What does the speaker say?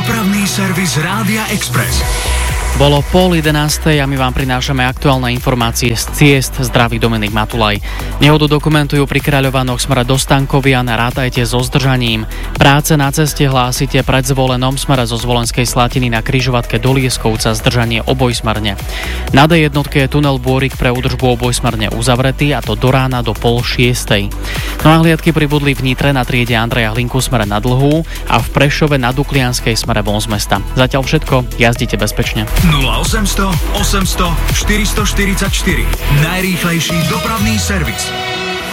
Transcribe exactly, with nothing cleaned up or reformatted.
Dopravný servis Rádia Express. Bolo pol jedenástej a my vám prinášame aktuálne informácie z ciest. Zdraví Dominik Matulaj. Nehodu dokumentujú pri Kráľovanoch smere do Stankovian, rátajte so zdržaním. Práce na ceste hlásite pred Zvolenom smere zo Zvolenskej Slatiny na križovatke do Lieskovca, zdržanie obojsmerne. Na dé jednotke je tunel Bôrik pre údržbu obojsmerne uzavretý, a to do rána do pol šiestej. Náhliadky pribudli v Nitre na triede Andreja Hlinku smere na Dlhú a v Prešove na Duklianskej smere von z mesta. Zatiaľ všetko, jazdite bezpečne. nula osemsto osemsto štyristoštyridsaťštyri. Najrýchlejší dopravný servis.